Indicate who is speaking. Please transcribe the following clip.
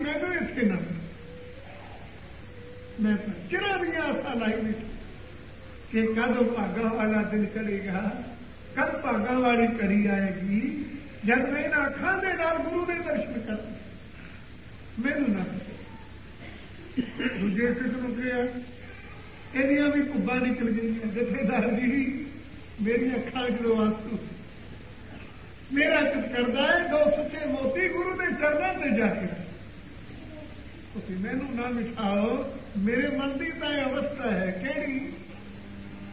Speaker 1: मैनू इत्थे ना मैं तो चिरा दियां आसा लाई बैठी कि कदों भागा वाला दिन चढ़ेगा, कब भागा वाली कड़ी आएगी जब मैं इन अखां दे नाल गुरु ने दर्शन कर मैनू ना दूजे सिख नूं कहा इहदियां भी कुब्बा निकल गई जथेदार जी मेरी अखां जो आंसू मेरा चित करता है दो सच्चे मोती गुरु के चरणों से जाके तुसीं मैनू ना मिठाओ मेरे मन की तो अवस्था है केड़ी